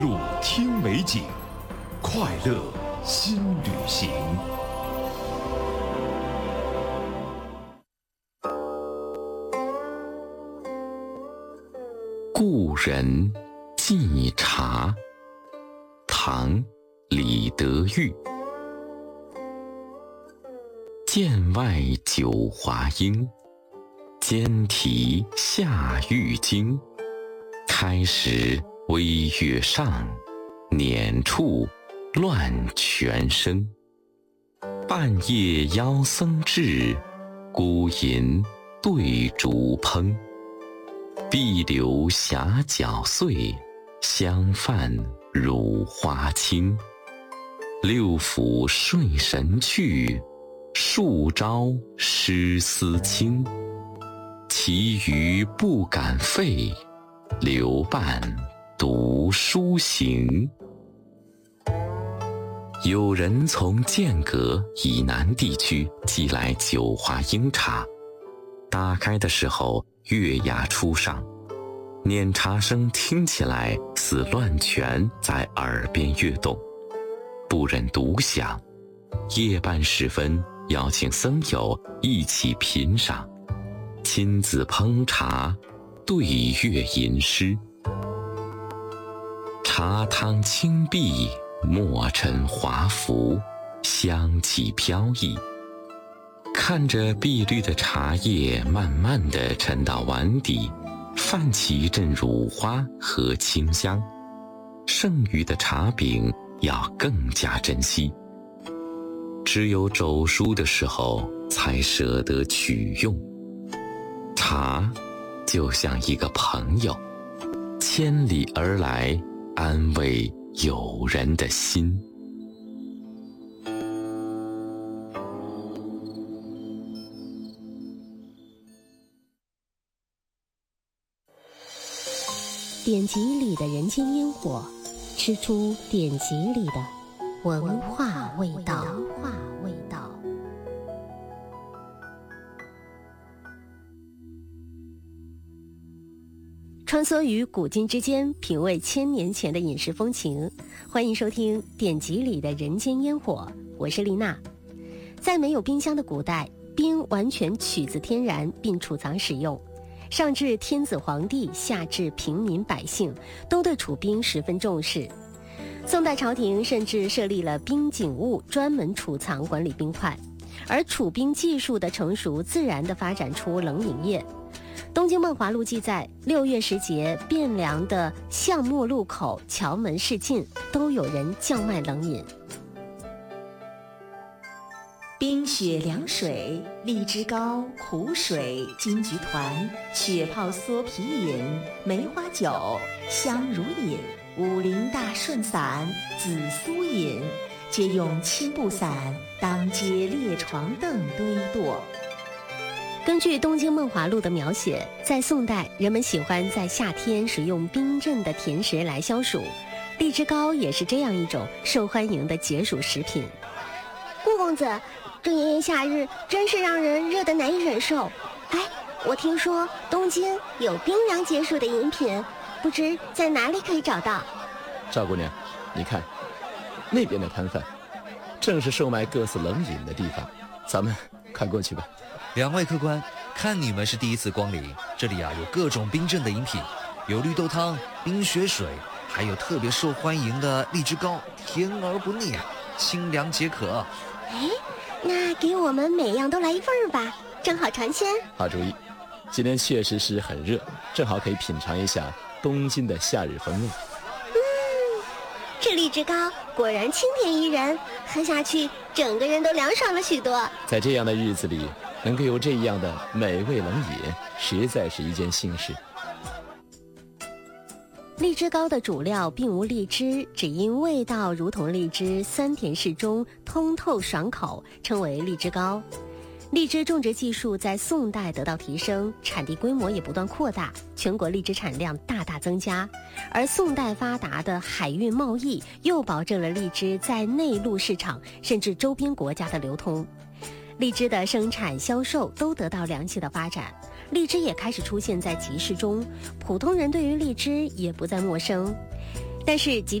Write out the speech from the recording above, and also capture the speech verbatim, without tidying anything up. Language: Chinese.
入听美景，快乐新旅行。 故人寄茶，唐·李德裕。剑外九华英，兼题下玉京。开时微月上，碾处乱泉声。半夜邀僧至，孤吟对竹烹。碧流霞搅碎，香泛乳花清。六府睡神去，数朝诗思清。其余不敢废，留伴读书行。有人从剑阁以南地区寄来九华英茶，打开的时候月牙初上，碾茶声听起来似乱泉在耳边跃动，不忍独享。夜半时分，邀请僧友一起品赏，亲自烹茶，对月吟诗。茶汤清碧，墨尘华服，香气飘逸。看着碧绿的茶叶慢慢地沉到碗底，泛起一阵乳花和清香，剩余的茶饼要更加珍惜。只有走疏的时候才舍得取用。茶就像一个朋友，千里而来，安慰友人的心。 典籍里的人间烟火，吃出典籍里的文化味道。文化味道。穿梭于古今之间，品味千年前的饮食风情。欢迎收听《典籍里的人间烟火》，我是丽娜。在没有冰箱的古代，冰完全取自天然并储藏使用。上至天子皇帝，下至平民百姓，都对储冰十分重视。宋代朝廷甚至设立了冰景物，专门储藏管理冰块。而储冰技术的成熟，自然地发展出冷饮业。《东京梦华录》记载，六月时节，汴梁的相墨路口、桥门市近都有人叫卖冷饮。 冰雪凉水、荔枝糕、苦水、金桔团、雪泡蓑皮饮、梅花酒、香茹饮、武陵大顺散、紫苏饮，皆用青布伞当街列床凳堆垛。 根据《东京梦华录》的描写，在宋代，人们喜欢在夏天使用冰镇的甜食来消暑，荔枝糕也是这样一种受欢迎的解暑食品。 顾公子，这炎炎夏日真是让人热得难以忍受。哎，我听说东京有冰凉解暑的饮品，不知在哪里可以找到？ 赵姑娘，你看，那边的摊贩，正是售卖各式冷饮的地方，咱们快过去吧。 两位客官，看你们是第一次光临，这里啊有各种冰镇的饮品，有绿豆汤、冰雪水，还有特别受欢迎的荔枝糕，甜而不腻，清凉解渴。 哎，那给我们每样都来一份吧，正好尝鲜。 好主意，今天确实是很热，正好可以品尝一下东京的夏日风味。 嗯，这荔枝糕果然清甜宜人，喝下去整个人都凉爽了许多。 在这样的日子里，能够有这样的美味冷饮，实在是一件幸事。 荔枝糕的主料并无荔枝，只因味道如同荔枝，酸甜适中，通透爽口，称为荔枝糕。荔枝种植技术在宋代得到提升，产地规模也不断扩大，全国荔枝产量大大增加。而宋代发达的海运贸易又保证了荔枝在内陆市场甚至周边国家的流通。荔枝的生产销售都得到良性的发展，荔枝也开始出现在集市中，普通人对于荔枝也不再陌生。 但是即